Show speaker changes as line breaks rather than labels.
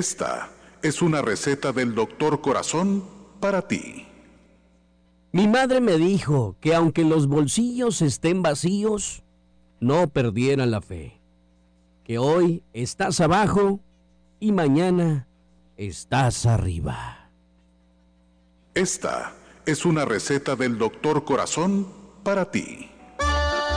Esta es una receta del Doctor Corazón para ti.
Mi madre me dijo que aunque los bolsillos estén vacíos, no perdiera la fe. Que hoy estás abajo y mañana estás arriba.
Esta es una receta del Doctor Corazón para ti.